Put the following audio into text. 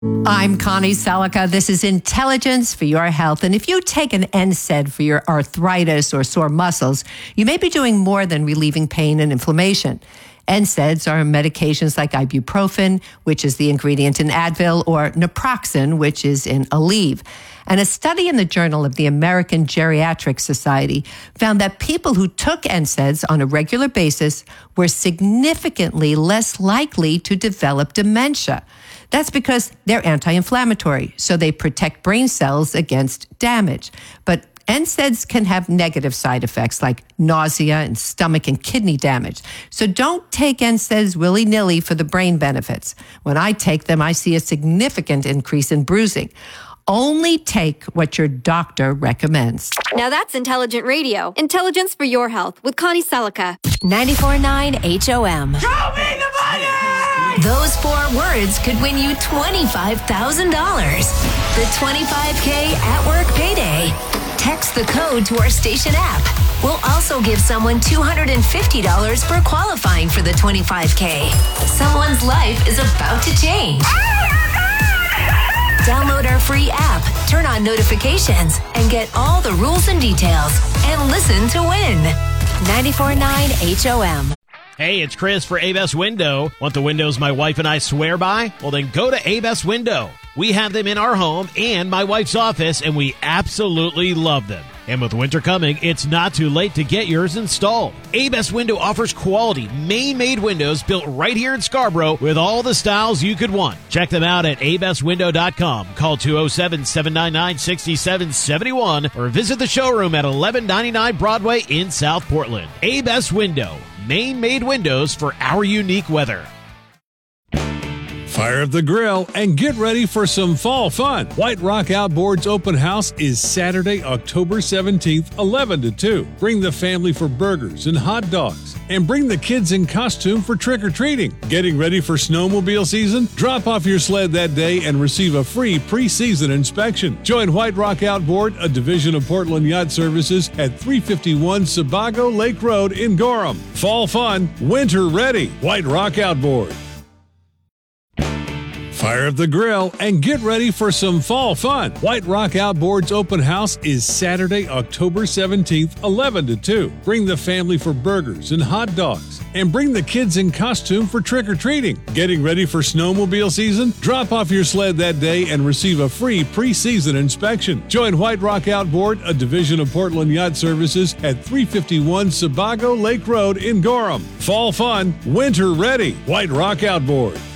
I'm Connie Selica. This is Intelligence for Your Health. And if you take an NSAID for your arthritis or sore muscles, you may be doing more than relieving pain and inflammation. NSAIDs are medications like ibuprofen, which is the ingredient in Advil, or naproxen, which is in Aleve. And a study in the Journal of the American Geriatric Society found that people who took NSAIDs on a regular basis were significantly less likely to develop dementia. That's because they're anti-inflammatory, so they protect brain cells against damage. But NSAIDs can have negative side effects like nausea and stomach and kidney damage. So don't take NSAIDs willy-nilly for the brain benefits. When I take them, I see a significant increase in bruising. Only take what your doctor recommends. Now that's intelligent radio. Intelligence for your health with Connie Selica. 94.9 HOM. Show me the money! Those 4 words could win you $25,000. The 25K at work payday. Text the code to our station app. We'll also give someone $250 for qualifying for the 25K. Someone's life is about to change. Download our free app, turn on notifications, and get all the rules and details. And listen to win. 94.9 HOM. Hey, it's Chris for A-Best Window. Want the windows my wife and I swear by? Well, then go to A-Best Window. We have them in our home and my wife's office, and we absolutely love them. And with winter coming, it's not too late to get yours installed. A-Best Window offers quality, Maine-made windows built right here in Scarborough with all the styles you could want. Check them out at abestwindow.com. Call 207-799-6771 or visit the showroom at 1199 Broadway in South Portland. A-Best Window, Maine-made windows for our unique weather. Fire up the grill and get ready for some fall fun. White Rock Outboards Open House is Saturday, October 17th, 11 to 2. Bring the family for burgers and hot dogs. And bring the kids in costume for trick-or-treating. Getting ready for snowmobile season? Drop off your sled that day and receive a free pre-season inspection. Join White Rock Outboard, a division of Portland Yacht Services, at 351 Sebago Lake Road in Gorham. Fall fun, winter ready. White Rock Outboard. Fire up the grill and get ready for some fall fun. White Rock Outboards Open House is Saturday, October 17th, 11 to 2. Bring the family for burgers and hot dogs. And bring the kids in costume for trick-or-treating. Getting ready for snowmobile season? Drop off your sled that day and receive a free pre-season inspection. Join White Rock Outboard, a division of Portland Yacht Services, at 351 Sebago Lake Road in Gorham. Fall fun, winter ready. White Rock Outboard.